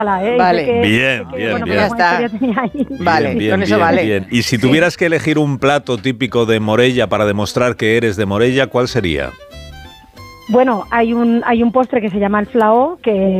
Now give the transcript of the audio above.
Vale. Bien, Bueno, bien. ya está. Vale, Bien, con eso bien, vale. bien. Y si tuvieras que elegir un plato típico de Morella para demostrar que eres de Morella, ¿cuál sería? Bueno, hay un postre que se llama el flaó, que